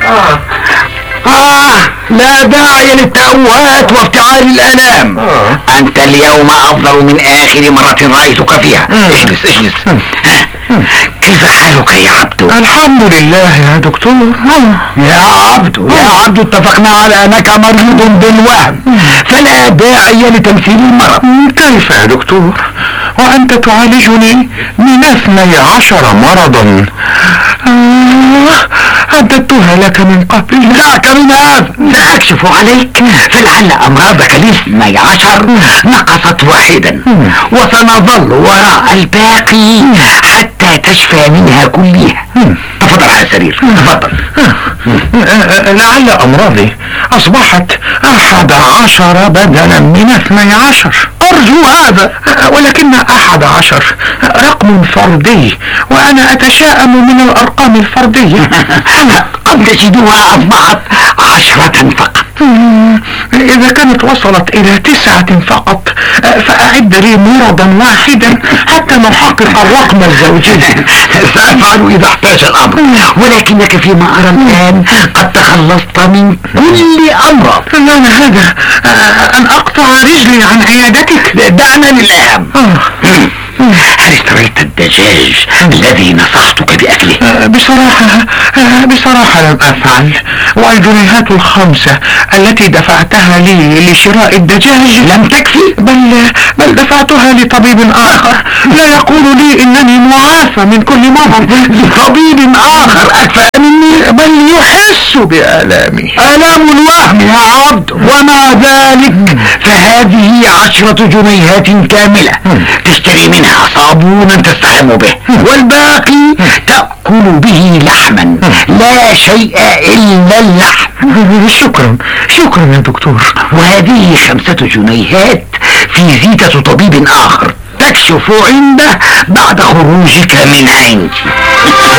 لا داعي للتأوهات وافتعال الآلام. أنت اليوم أفضل من آخر مرة رأيتك فيها. اجلس. كيف حالك يا عبد؟ الحمد لله يا دكتور. يا عبد اتفقنا على أنك مريض بالوهم، فلا داعي لتمثيل المرض. كيف يا دكتور وأنت تعالجني من 12 مرضا عددتها لك من قبل؟ دعك من هذا، سأكشف عليك، فلعل أمراضك ال12 نقصت واحدا، وسنظل وراء الباقي حتى تشفى منها كلها. تفضل على السرير، تفضل. لعل أمراضي أصبحت 11 بدلا من 12. أرجو هذا، ولكن 11 رقم فردي، وأنا أتشائم من الأرقام الفردية. قد تجدها أصبحت 10 فقط. إذا كانت وصلت إلى 9 فقط فأعد لي مرضا واحدا حتى نحقق الرقم الزوجي. سأفعل إذا احتاج الأمر، ولكنك فيما أرى الآن قد تخلصت من كل أمراض. لا هذا أن أقطع رجلي عن عيادتك. دعنا للأهم. هل اشتريت الدجاج الذي نصحتك بأكله؟ بصراحة لم أفعل، والجنيهات ال5 التي دفعتها لي لشراء الدجاج لم تكفي، بل دفعتها لطبيب آخر لا يقول لي إنني معافى من كل مرض. لطبيب آخر أكفأ مني، بل يحس بآلامي، آلام الوهم يا عبد. ومع ذلك فهذه 10 جنيهات كاملة تشتري منها صابونا تستحم به، والباقي تأكل به لحما، لا شيء إلا اللحم. شكرا يا دكتور. وهذه 5 جنيهات في زيتة طبيب آخر تكشف عنده بعد خروجك من عندي.